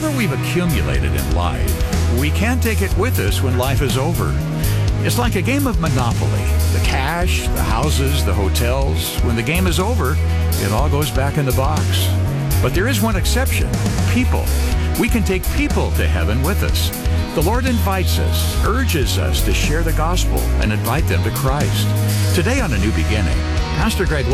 Whatever we've accumulated in life, we can't take it with us when life is over. It's like a game of Monopoly. The cash, the houses, the hotels. When the game is over, it all goes back in the box. But there is one exception: people. We can take people to heaven with us. The Lord invites us, urges us to share the gospel and invite them to Christ. Today on A New Beginning, Pastor Greg